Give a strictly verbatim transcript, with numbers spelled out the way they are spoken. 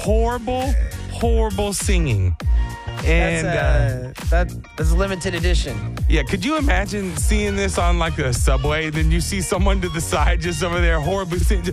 horrible, horrible singing. And that's, uh, that, that's a limited edition. Yeah, could you imagine seeing this on like a subway? Then you see someone to the side just over there horribly singing.